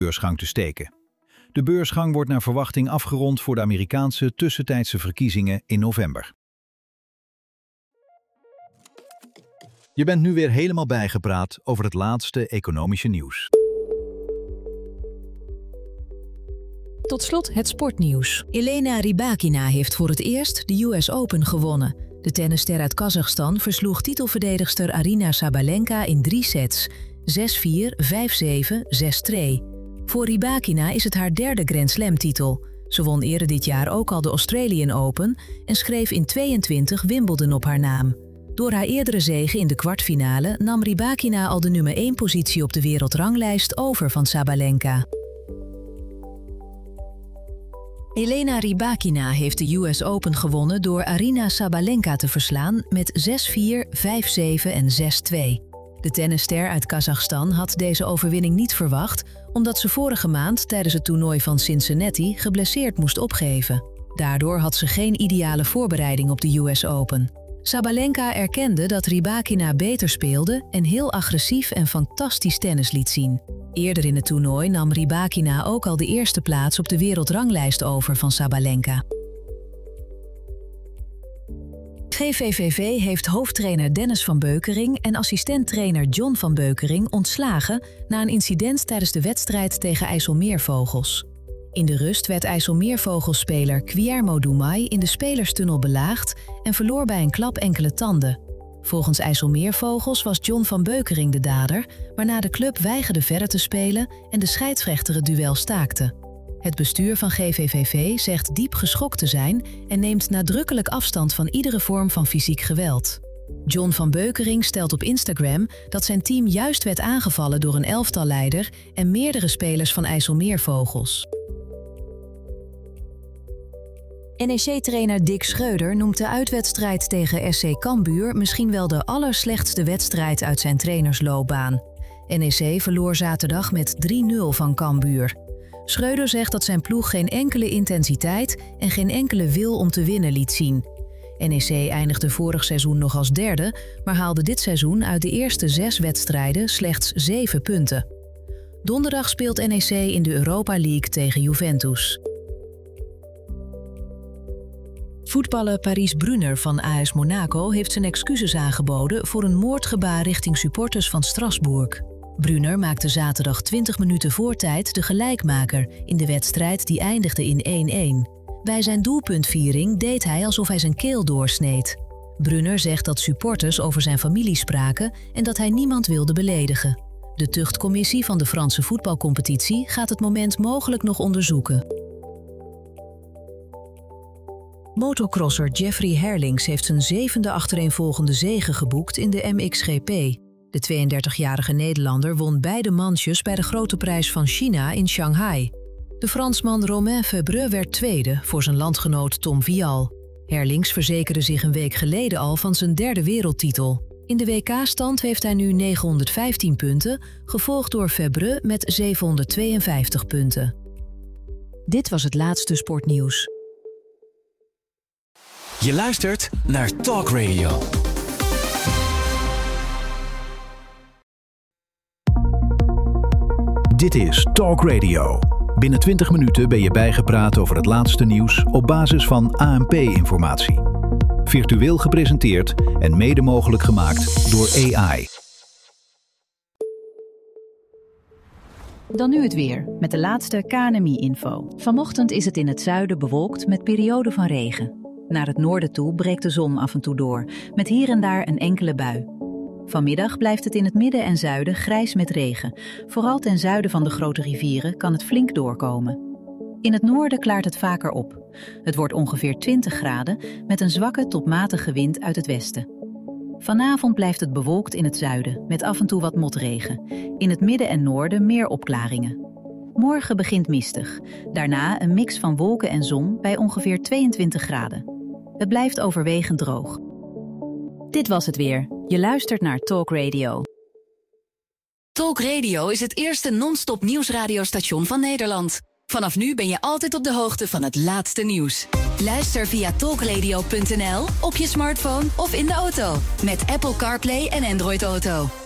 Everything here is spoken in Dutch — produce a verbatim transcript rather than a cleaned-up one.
beursgang te steken. De beursgang wordt naar verwachting afgerond voor de Amerikaanse tussentijdse verkiezingen in november. Je bent nu weer helemaal bijgepraat over het laatste economische nieuws. Tot slot het sportnieuws. Elena Rybakina heeft voor het eerst de U S Open gewonnen. De tennisster uit Kazachstan versloeg titelverdedigster Aryna Sabalenka in drie sets. zes vier, vijf zeven, zes twee. Voor Rybakina is het haar derde Grand Slam-titel. Ze won eerder dit jaar ook al de Australian Open en schreef in tweeëntwintig Wimbledon op haar naam. Door haar eerdere zege in de kwartfinale nam Rybakina al de nummer één positie op de wereldranglijst over van Sabalenka. Elena Rybakina heeft de U S Open gewonnen door Aryna Sabalenka te verslaan met zes vier, vijf zeven en zes twee. De tennisster uit Kazachstan had deze overwinning niet verwacht, omdat ze vorige maand tijdens het toernooi van Cincinnati geblesseerd moest opgeven. Daardoor had ze geen ideale voorbereiding op de U S Open. Sabalenka erkende dat Rybakina beter speelde en heel agressief en fantastisch tennis liet zien. Eerder in het toernooi nam Rybakina ook al de eerste plaats op de wereldranglijst over van Sabalenka. G V V V heeft hoofdtrainer Dennis van Beukering en assistenttrainer John van Beukering ontslagen na een incident tijdens de wedstrijd tegen IJsselmeervogels. In de rust werd IJsselmeervogelspeler Guillermo Dumay in de spelerstunnel belaagd en verloor bij een klap enkele tanden. Volgens IJsselmeervogels was John van Beukering de dader, waarna de club weigerde verder te spelen en de scheidsrechter het duel staakte. Het bestuur van G V V V zegt diep geschokt te zijn en neemt nadrukkelijk afstand van iedere vorm van fysiek geweld. John van Beukering stelt op Instagram dat zijn team juist werd aangevallen door een elftalleider en meerdere spelers van IJsselmeervogels. N E C-trainer Dick Schreuder noemt de uitwedstrijd tegen S C Cambuur misschien wel de allerslechtste wedstrijd uit zijn trainersloopbaan. N E C verloor zaterdag met drie nul van Cambuur. Schreuder zegt dat zijn ploeg geen enkele intensiteit en geen enkele wil om te winnen liet zien. N E C eindigde vorig seizoen nog als derde, maar haalde dit seizoen uit de eerste zes wedstrijden slechts zeven punten. Donderdag speelt N E C in de Europa League tegen Juventus. Voetballer Paris Brunner van A S Monaco heeft zijn excuses aangeboden voor een moordgebaar richting supporters van Strasbourg. Brunner maakte zaterdag twintig minuten voor tijd de gelijkmaker in de wedstrijd die eindigde in één-één. Bij zijn doelpuntviering deed hij alsof hij zijn keel doorsneed. Brunner zegt dat supporters over zijn familie spraken en dat hij niemand wilde beledigen. De tuchtcommissie van de Franse voetbalcompetitie gaat het moment mogelijk nog onderzoeken. Motocrosser Jeffrey Herlings heeft zijn zevende achtereenvolgende zege geboekt in de M X G P. De tweeëndertigjarige Nederlander won beide manches bij de Grote Prijs van China in Shanghai. De Fransman Romain Febvre werd tweede voor zijn landgenoot Tom Vial. Herlings verzekerde zich een week geleden al van zijn derde wereldtitel. In de W K-stand heeft hij nu negenhonderdvijftien punten, gevolgd door Febvre met zevenhonderdtweeënvijftig punten. Dit was het laatste sportnieuws. Je luistert naar Talk Radio. Dit is Talk Radio. Binnen twintig minuten ben je bijgepraat over het laatste nieuws op basis van A N P-informatie. Virtueel gepresenteerd en mede mogelijk gemaakt door A I. Dan nu het weer, met de laatste K N M I-info. Vanochtend is het in het zuiden bewolkt met perioden van regen. Naar het noorden toe breekt de zon af en toe door, met hier en daar een enkele bui. Vanmiddag blijft het in het midden en zuiden grijs met regen. Vooral ten zuiden van de grote rivieren kan het flink doorkomen. In het noorden klaart het vaker op. Het wordt ongeveer twintig graden met een zwakke tot matige wind uit het westen. Vanavond blijft het bewolkt in het zuiden, met af en toe wat motregen. In het midden en noorden meer opklaringen. Morgen begint mistig. Daarna een mix van wolken en zon bij ongeveer tweeëntwintig graden. Het blijft overwegend droog. Dit was het weer. Je luistert naar Talk Radio. Talk Radio is het eerste non-stop nieuwsradiostation van Nederland. Vanaf nu ben je altijd op de hoogte van het laatste nieuws. Luister via talkradio punt n l, op je smartphone of in de auto. Met Apple CarPlay en Android Auto.